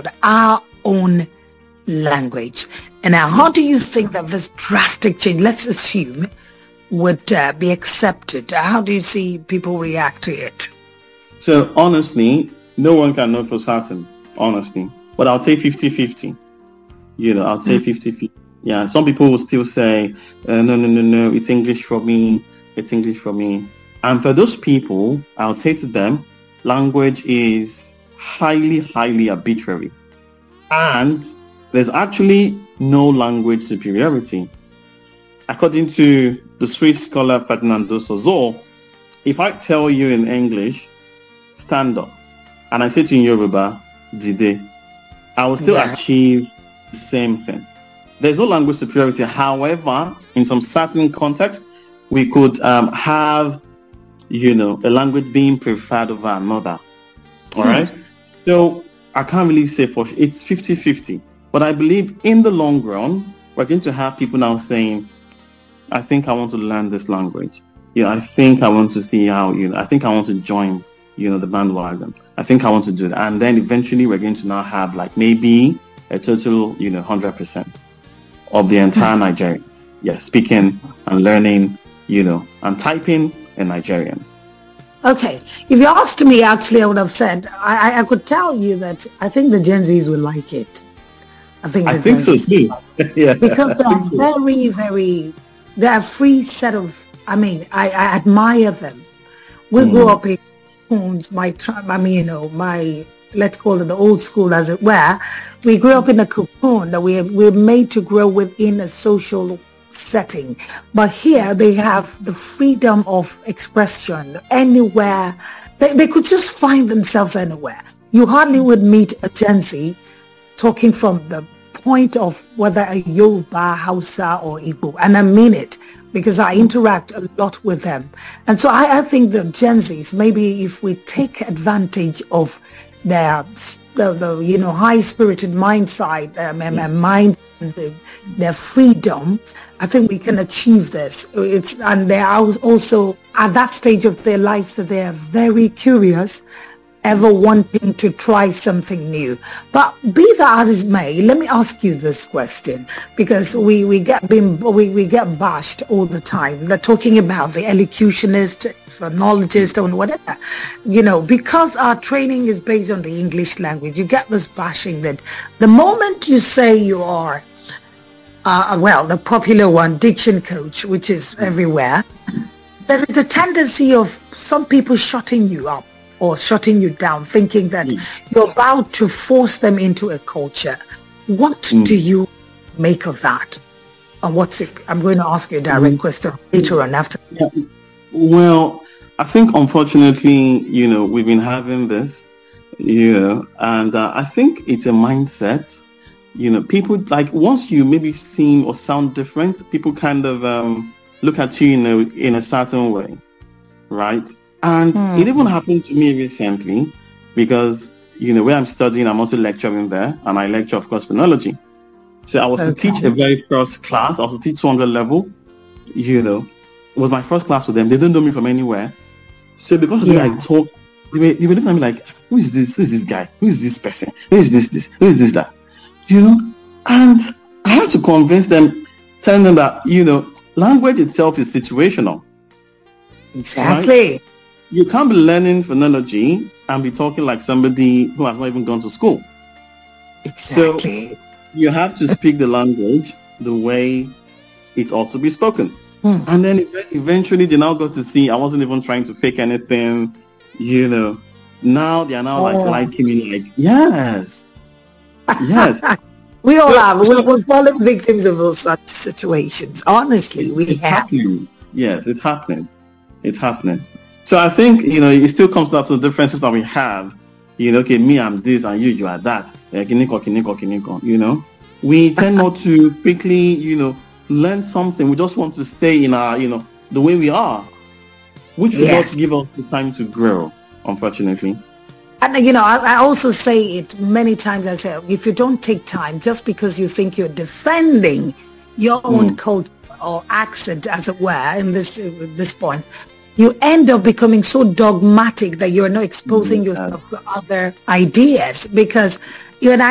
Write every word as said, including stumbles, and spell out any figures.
abroad, our own language. And now, how do you think that this drastic change, let's assume, would uh, be accepted? How do you see people react to it? So honestly, no one can know for certain, honestly. But I'll say fifty-fifty. You know, I'll say mm-hmm. fifty-fifty. Yeah, some people will still say, uh, no, no, no, no, it's English for me. It's English for me. And for those people, I'll say to them, language is highly, highly arbitrary. And there's actually no language superiority. According to the Swiss scholar Ferdinand de Saussure, if I tell you in English, stand up, and I say to you in Yoruba, dide, I will still yeah. achieve the same thing. There's no language superiority. However, in some certain context, we could um, have, you know, a language being preferred over another. All right? Mm. So I can't really say for sure. It's fifty-fifty. But I believe in the long run, we're going to have people now saying, I think I want to learn this language. Yeah, I think I want to see how, you know, I think I want to join, you know, the bandwagon. I think I want to do that. And then eventually we're going to now have like maybe a total, you know, one hundred percent of the entire Nigerians, yes, speaking and learning, you know, and typing in Nigerian. Okay. If you asked me, actually, I would have said, I, I could tell you that I think the Gen Zs will like it. I think, I think so too. Yeah, because they're so. very, very, they're a free set of, I mean, I, I admire them. We mm. grew up in cocoons, my, I mean, you know, my, let's call it the old school as it were. We grew up in a cocoon that we we're made to grow within a social setting. But here they have the freedom of expression anywhere. They, they could just find themselves anywhere. You hardly would meet a Gen Z talking from the point of whether a Yoruba, Hausa or Igbo. And I mean it because I interact a lot with them. And so I, I think the Gen Zs, maybe if we take advantage of their the, the you know high-spirited mind side, um, and mind, the, their freedom, I think we can achieve this. It's and they are also at that stage of their lives that they are very curious, ever wanting to try something new. But be that as it may, let me ask you this question, because we we get been we, we get bashed all the time. They're talking about the elocutionist, phonologist, or whatever. You know, because our training is based on the English language, you get this bashing that the moment you say you are, uh, well, the popular one, diction coach, which is everywhere, there is a tendency of some people shutting you up or shutting you down, thinking that mm. you're about to force them into a culture. What mm. do you make of that? And what's it? I'm going to ask you a direct mm. question later on after. Yeah. Well, I think unfortunately, you know, we've been having this, you know, and uh, I think it's a mindset. You know, people like once you maybe seem or sound different, people kind of um, look at you in a, in a certain way, right? And mm. it even happened to me recently because, you know, where I'm studying, I'm also lecturing there, and I lecture, of course, phonology. So I was okay. to teach a very first class. I was to teach two hundred level, you know. It was my first class with them. They didn't know me from anywhere. So because of yeah. the way I talk, they were, they were looking at me like, who is this? Who is this guy? Who is this person? Who is this this? Who is this that? You know? And I had to convince them, telling them that, you know, language itself is situational. Exactly. Right? You can't be learning phonology and be talking like somebody who has not even gone to school. Exactly. So you have to speak the language the way it ought to be spoken. Hmm. And then eventually they now got to see I wasn't even trying to fake anything, you know. Now they are now like oh. liking me like, yes. Yes. We all so, have. So, We've fallen victims of those such situations. Honestly, we it's have. Happening. Yes, it's happening. It's happening. So I think, you know, it still comes down to the differences that we have. You know, okay, me, I'm this, and you, you are that. You know, we tend not to quickly, you know, learn something. We just want to stay in our, you know, the way we are, which will yes. not give us the time to grow, unfortunately. And, you know, I, I also say it many times. I say, if you don't take time, just because you think you're defending your own mm. culture or accent, as it were, in this uh, this point, you end up becoming so dogmatic that you're not exposing yeah. yourself to other ideas, because you and I